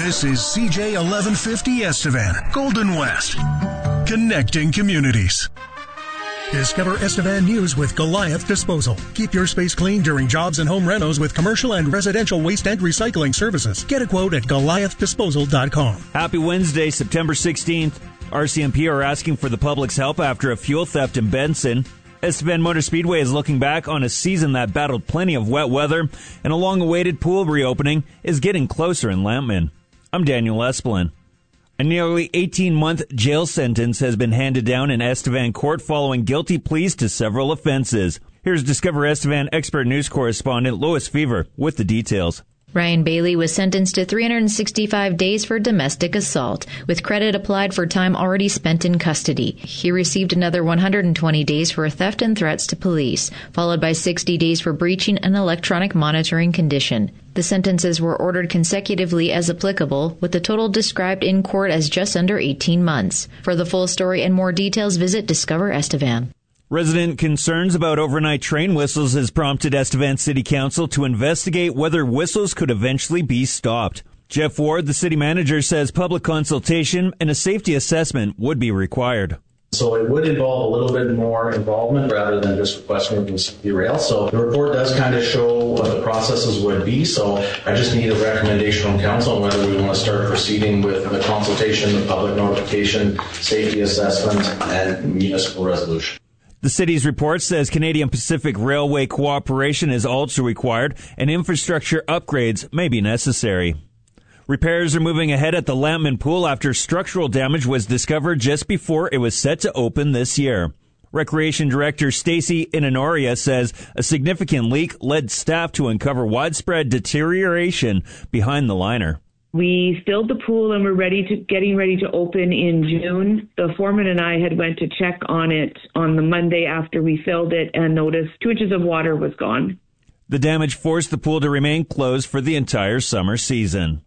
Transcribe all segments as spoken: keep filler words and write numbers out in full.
This is C J eleven fifty Estevan, Golden West, connecting communities. Discover Estevan News with Goliath Disposal. Keep your space clean during jobs and home renos with commercial and residential waste and recycling services. Get a quote at goliath disposal dot com. Happy Wednesday, September sixteenth. R C M P are asking for the public's help after a fuel theft in Benson. Estevan Motor Speedway is looking back on a season that battled plenty of wet weather, and a long-awaited pool reopening is getting closer in Lampman. I'm Daniel Esplin. A nearly eighteen-month jail sentence has been handed down in Estevan court following guilty pleas to several offenses. Here's Discover Estevan expert news correspondent Lois Fever with the details. Ryan Bailey was sentenced to three hundred sixty-five days for domestic assault, with credit applied for time already spent in custody. He received another one hundred twenty days for theft and threats to police, followed by sixty days for breaching an electronic monitoring condition. The sentences were ordered consecutively as applicable, with the total described in court as just under eighteen months. For the full story and more details, visit Discover Estevan. Resident concerns about overnight train whistles has prompted Estevan City Council to investigate whether whistles could eventually be stopped. Jeff Ward, the city manager, says public consultation and a safety assessment would be required. So it would involve a little bit more involvement rather than just requesting them to derail. So the report does kind of show what the processes would be. So I just need a recommendation from council on whether we want to start proceeding with the consultation, the public notification, safety assessment, and municipal resolution. The city's report says Canadian Pacific Railway cooperation is also required and infrastructure upgrades may be necessary. Repairs are moving ahead at the Lampman Pool after structural damage was discovered just before it was set to open this year. Recreation Director Stacy Inanoria says a significant leak led staff to uncover widespread deterioration behind the liner. We filled the pool and we're ready to getting ready to open in June. The foreman and I had went to check on it on the Monday after we filled it and noticed two inches of water was gone. The damage forced the pool to remain closed for the entire summer season.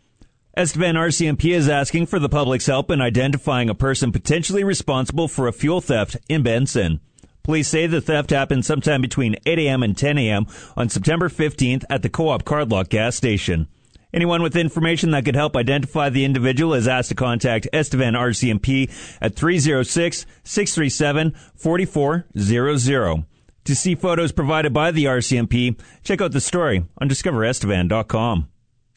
Estevan R C M P is asking for the public's help in identifying a person potentially responsible for a fuel theft in Benson. Police say the theft happened sometime between eight a.m. and ten a.m. on September fifteenth at the Co-op Cardlock gas station. Anyone with information that could help identify the individual is asked to contact Estevan R C M P at three oh six, six three seven, four four zero zero. To see photos provided by the R C M P, check out the story on discover estevan dot com.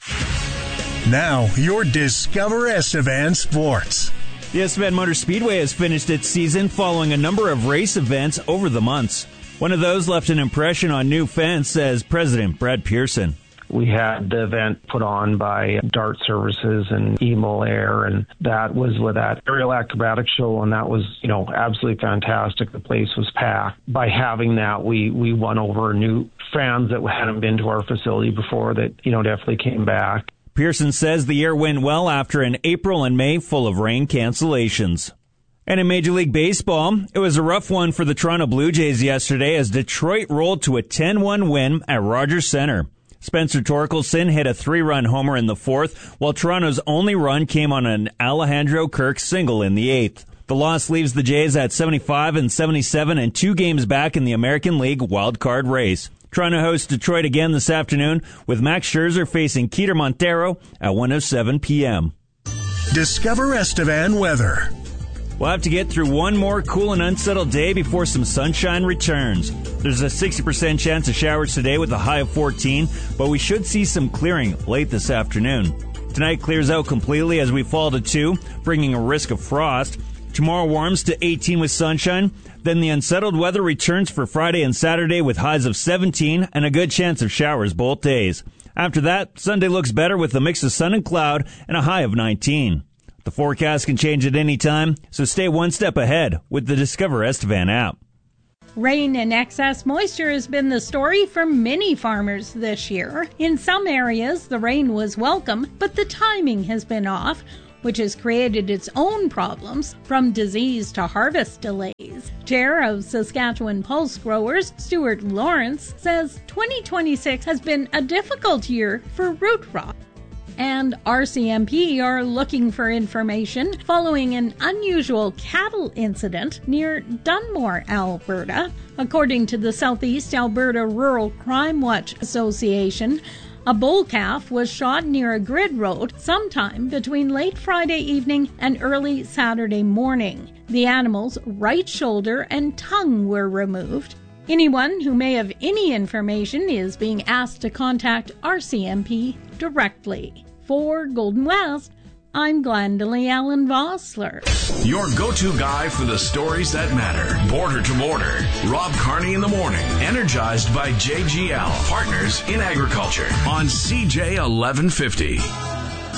Now, your Discover Estevan Sports. The Estevan Motor Speedway has finished its season following a number of race events over the months. One of those left an impression on new fans, says President Brad Pearson. We had the event put on by Dart Services and Emo Air, and that was with that aerial acrobatic show, and that was, you know, absolutely fantastic. The place was packed. By having that, we, we won over new fans that hadn't been to our facility before that, you know, definitely came back. Pearson says the year went well after an April and May full of rain cancellations. And in Major League Baseball, it was a rough one for the Toronto Blue Jays yesterday as Detroit rolled to a ten one win at Rogers Centre. Spencer Torkelson hit a three-run homer in the fourth, while Toronto's only run came on an Alejandro Kirk single in the eighth. The loss leaves the Jays at seventy-five and seventy-seven and two games back in the American League wildcard race. Toronto hosts Detroit again this afternoon, with Max Scherzer facing Keter Montero at one oh seven p.m. Discover Estevan weather. We'll have to get through one more cool and unsettled day before some sunshine returns. There's a sixty percent chance of showers today with a high of fourteen, but we should see some clearing late this afternoon. Tonight clears out completely as we fall to two, bringing a risk of frost. Tomorrow warms to eighteen with sunshine. Then the unsettled weather returns for Friday and Saturday with highs of seventeen and a good chance of showers both days. After that, Sunday looks better with a mix of sun and cloud and a high of nineteen. The forecast can change at any time, so stay one step ahead with the Discover Estevan app. Rain and excess moisture has been the story for many farmers this year. In some areas, the rain was welcome, but the timing has been off, which has created its own problems, from disease to harvest delays. Chair of Saskatchewan Pulse Growers, Stuart Lawrence, says twenty twenty-six has been a difficult year for root rot. And R C M P are looking for information following an unusual cattle incident near Dunmore, Alberta. According to the Southeast Alberta Rural Crime Watch Association, A bull calf was shot near a grid road sometime between late Friday evening and early Saturday morning. The animal's right shoulder and tongue were removed. Anyone who may have any information is being asked to contact R C M P directly. For Golden West, I'm Glendalee Allen Vossler. Your go-to guy for the stories that matter. Border to border. Rob Carney in the morning. Energized by J G L, partners in agriculture. On C J eleven fifty.